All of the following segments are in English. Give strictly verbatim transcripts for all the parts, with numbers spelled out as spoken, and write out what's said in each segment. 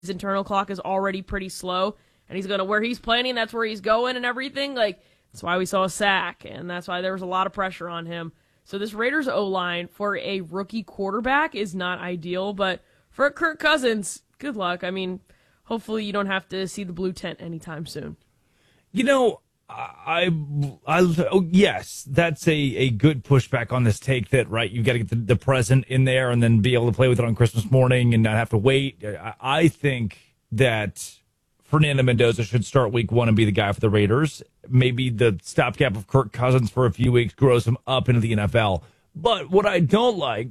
his internal clock is already pretty slow, and he's going to where he's planning, that's where he's going and everything. Like, that's why we saw a sack, and that's why there was a lot of pressure on him. So this Raiders O-line for a rookie quarterback is not ideal, but for Kirk Cousins, good luck. I mean, hopefully you don't have to see the blue tent anytime soon. You know, I, I, oh, yes, that's a, a good pushback on this take that, right, you've got to get the, the present in there and then be able to play with it on Christmas morning and not have to wait. I, I think that Fernando Mendoza should start week one and be the guy for the Raiders. Maybe the stopgap of Kirk Cousins for a few weeks grows him up into the N F L. But what I don't like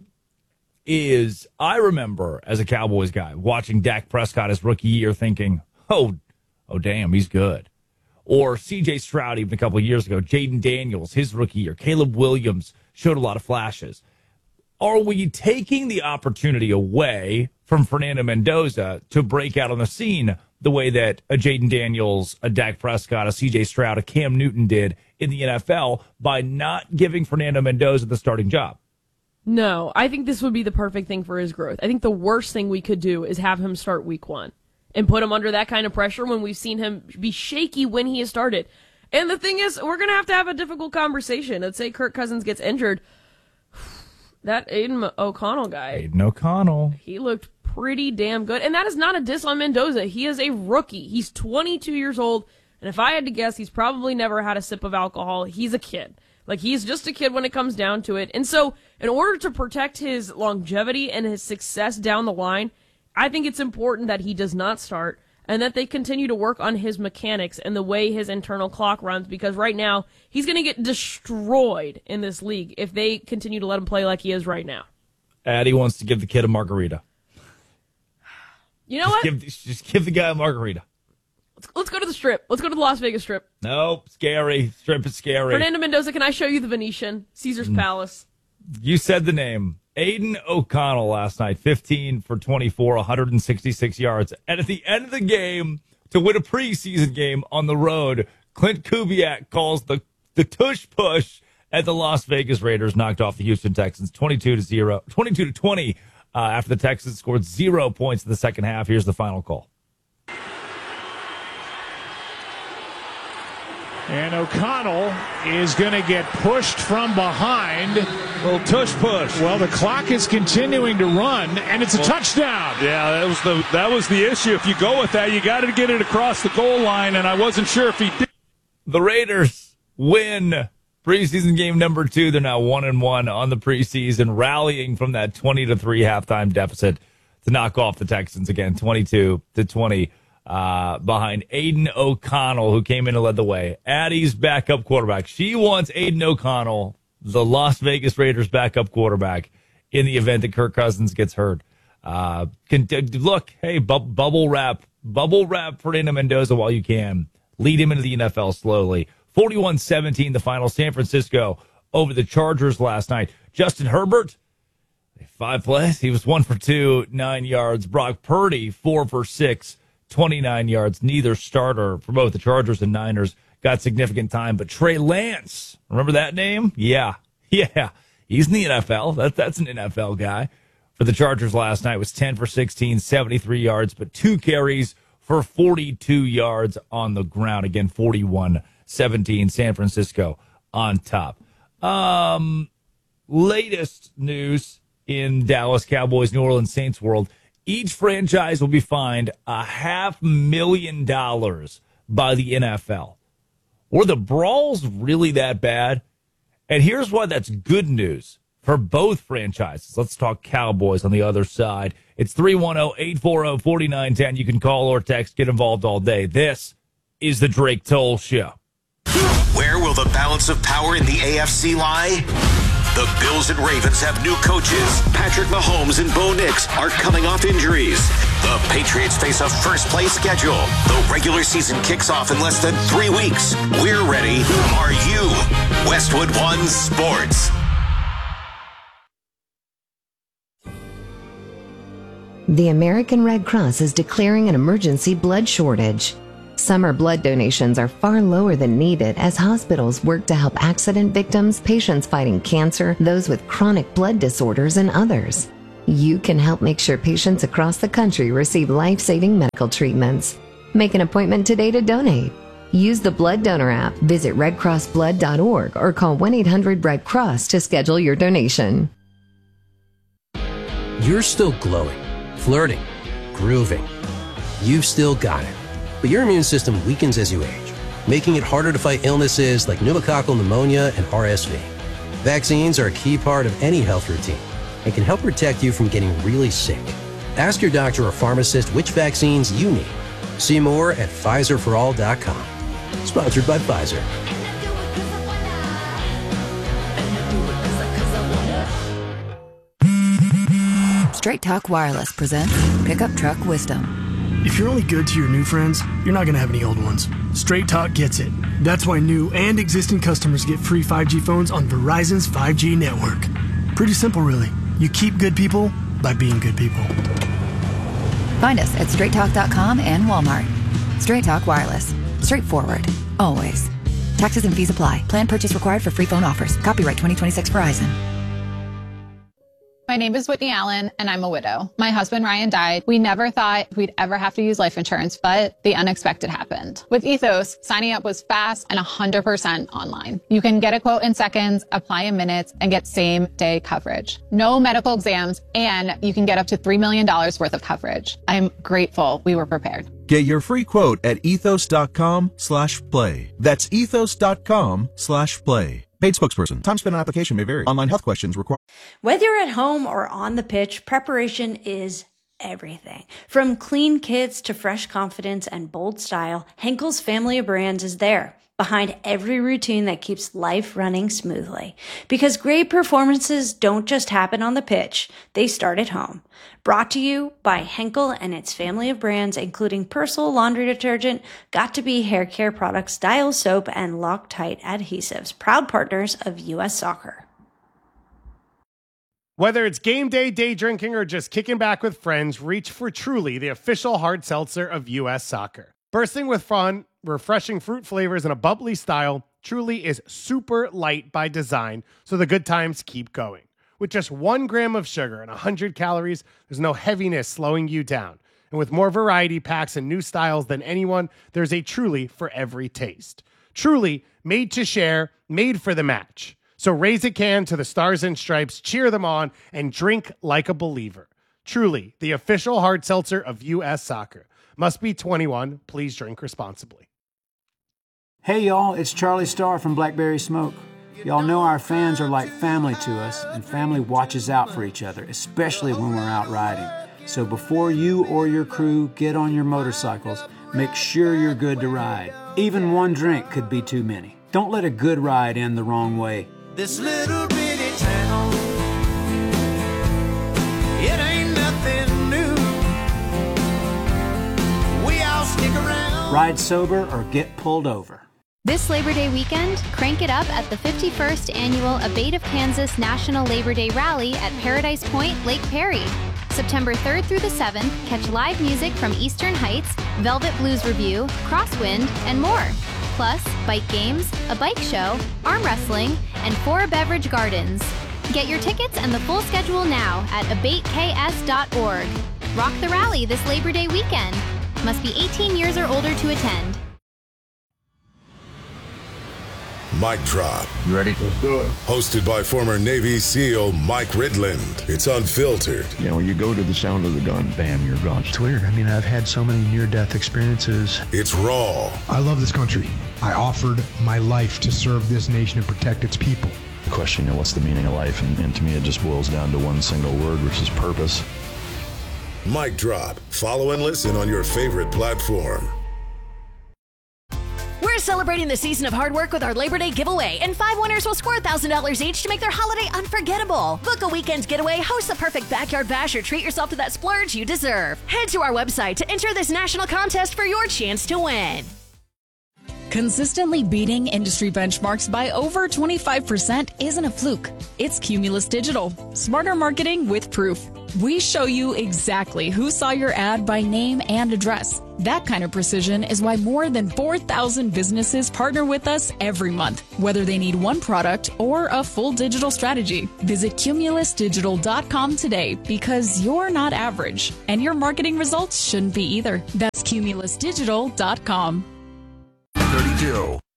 is I remember as a Cowboys guy watching Dak Prescott his rookie year thinking, oh, oh, damn, he's good. Or C J Stroud even a couple of years ago, Jaden Daniels, his rookie year, Caleb Williams showed a lot of flashes. Are we taking the opportunity away from Fernando Mendoza to break out on the scene the way that a Jaden Daniels, a Dak Prescott, a C J Stroud, a Cam Newton did in the N F L by not giving Fernando Mendoza the starting job? No, I think this would be the perfect thing for his growth. I think the worst thing we could do is have him start week one and put him under that kind of pressure when we've seen him be shaky when he has started. And the thing is, we're going to have to have a difficult conversation. Let's say Kirk Cousins gets injured. That Aiden O'Connell guy. Aiden O'Connell. He looked pretty damn good. And that is not a diss on Mendoza. He is a rookie. He's twenty-two years old. And if I had to guess, he's probably never had a sip of alcohol. He's a kid. Like, he's just a kid when it comes down to it. And so, in order to protect his longevity and his success down the line, I think it's important that he does not start and that they continue to work on his mechanics and the way his internal clock runs, because right now he's going to get destroyed in this league if they continue to let him play like he is right now. Addie wants to give the kid a margarita. You know just what? Give, just give the guy a margarita. Let's, let's go to the Strip. Let's go to the Las Vegas Strip. Nope, scary. Strip is scary. Fernando Mendoza, can I show you the Venetian? Caesar's mm. Palace. You said the name. Aiden O'Connell last night, fifteen for twenty-four, one hundred sixty-six yards. And at the end of the game, to win a preseason game on the road, Clint Kubiak calls the, the tush push at the Las Vegas Raiders, knocked off the Houston Texans twenty-two to zero, twenty-two to twenty uh, after the Texans scored zero points in the second half. Here's the final call. And O'Connell is going to get pushed from behind. Little tush push. Well, the clock is continuing to run, and it's a well, touchdown. Yeah, that was the that was the issue. If you go with that, you got to get it across the goal line, and I wasn't sure if he did. The Raiders win preseason game number two. They're now one and one on the preseason, rallying from that twenty to three halftime deficit to knock off the Texans again, twenty-two to twenty. Uh, behind Aiden O'Connell, who came in and led the way. Addie's backup quarterback. She wants Aiden O'Connell, the Las Vegas Raiders backup quarterback, in the event that Kirk Cousins gets hurt. Uh, can, look, hey, bu- bubble wrap, bubble wrap Fernando Mendoza while you can. Lead him into the N F L slowly. forty-one seventeen, the final. San Francisco over the Chargers last night. Justin Herbert, five plays. He was one for two, nine yards. Brock Purdy, four for six. twenty-nine yards. Neither starter for both the Chargers and Niners got significant time. But Trey Lance, remember that name? Yeah. Yeah. He's in the N F L. That, that's an N F L guy. For the Chargers last night was ten for sixteen, seventy-three yards, but two carries for forty-two yards on the ground. Again, forty-one seventeen, San Francisco on top. Um, latest news in Dallas Cowboys, New Orleans Saints world. Each franchise will be fined a half million dollars by the N F L. Were the brawls really that bad? And here's why that's good news for both franchises. Let's talk Cowboys on the other side. It's three one zero, eight four zero, four nine one zero. You can call or text, get involved all day. This is the Drake Toll Show. Where will the balance of power in the A F C lie? The Bills and Ravens have new coaches. Patrick Mahomes and Bo Nix are coming off injuries. The Patriots face a first-place schedule. The regular season kicks off in less than three weeks. We're ready. Are you? Westwood One Sports. The American Red Cross is declaring an emergency blood shortage. Summer blood donations are far lower than needed as hospitals work to help accident victims, patients fighting cancer, those with chronic blood disorders, and others. You can help make sure patients across the country receive life-saving medical treatments. Make an appointment today to donate. Use the Blood Donor app, visit red cross blood dot org, or call one eight hundred red cross to schedule your donation. You're still glowing, flirting, grooving. You've still got it. But your immune system weakens as you age, making it harder to fight illnesses like pneumococcal pneumonia and R S V. Vaccines are a key part of any health routine and can help protect you from getting really sick. Ask your doctor or pharmacist which vaccines you need. See more at Pfizer for all dot com. Sponsored by Pfizer. Straight Talk Wireless presents Pickup Truck Wisdom. If you're only good to your new friends, you're not going to have any old ones. Straight Talk gets it. That's why new and existing customers get free five G phones on Verizon's five G network. Pretty simple, really. You keep good people by being good people. Find us at straight talk dot com and Walmart. Straight Talk Wireless. Straightforward. Always. Taxes and fees apply. Plan purchase required for free phone offers. Copyright twenty twenty-six Verizon. My name is Whitney Allen, and I'm a widow. My husband, Ryan, died. We never thought we'd ever have to use life insurance, but the unexpected happened. With Ethos, signing up was fast and one hundred percent online. You can get a quote in seconds, apply in minutes, and get same-day coverage. No medical exams, and you can get up to three million dollars worth of coverage. I'm grateful we were prepared. Get your free quote at ethos dot com slash play. That's ethos dot com slash play. Paid spokesperson. Time spent on application may vary. Online health questions require. Whether you're at home or on the pitch, preparation is everything. From clean kits to fresh confidence and bold style, Henkel's family of brands is there, behind every routine that keeps life running smoothly. Because great performances don't just happen on the pitch, they start at home. Brought to you by Henkel and its family of brands, including Persil laundry detergent, Got2b hair care products, Dial soap, and Loctite adhesives, proud partners of U S Soccer. Whether it's game day, day drinking, or just kicking back with friends, reach for Truly, the official hard seltzer of U S Soccer. Bursting with fun, refreshing fruit flavors, and a bubbly style, Truly is super light by design, so the good times keep going. With just one gram of sugar and one hundred calories, there's no heaviness slowing you down. And with more variety packs and new styles than anyone, there's a Truly for every taste. Truly, made to share, made for the match. So raise a can to the Stars and Stripes, cheer them on, and drink like a believer. Truly, the official hard seltzer of U S Soccer. Must be twenty-one. Please drink responsibly. Hey, y'all, it's Charlie Starr from Blackberry Smoke. Y'all know our fans are like family to us, and family watches out for each other, especially when we're out riding. So before you or your crew get on your motorcycles, make sure you're good to ride. Even one drink could be too many. Don't let a good ride end the wrong way. This little bitty town, it ain't nothing new. We all stick around. Ride sober or get pulled over. This Labor Day weekend, crank it up at the fifty-first Annual Abate of Kansas National Labor Day Rally at Paradise Point, Lake Perry. September third through the seventh, catch live music from Eastern Heights, Velvet Blues Review, Crosswind, and more. Plus, bike games, a bike show, arm wrestling, and four beverage gardens. Get your tickets and the full schedule now at abate k s dot org. Rock the rally this Labor Day weekend. Must be eighteen years or older to attend. Mic Drop. You ready? Let's do it. Hosted by former Navy SEAL Mike Ridland. It's unfiltered. You know, when you go to the sound of the gun, bam, you're gone. It's weird. I mean, I've had so many near-death experiences. It's raw. I love this country. I offered my life to serve this nation and protect its people. The question, you know, what's the meaning of life? And, and to me, it just boils down to one single word, which is purpose. Mic Drop. Follow and listen on your favorite platform. We're celebrating the season of hard work with our Labor Day giveaway, and five winners will score one thousand dollars each to make their holiday unforgettable. Book a weekend getaway, host the perfect backyard bash, or treat yourself to that splurge you deserve. Head to our website to enter this national contest for your chance to win. Consistently beating industry benchmarks by over twenty-five percent isn't a fluke. It's Cumulus Digital. Smarter marketing with proof. We show you exactly who saw your ad by name and address. That kind of precision is why more than four thousand businesses partner with us every month, whether they need one product or a full digital strategy. Visit Cumulus Digital dot com today because you're not average, and your marketing results shouldn't be either. That's Cumulus Digital dot com. thirty-two.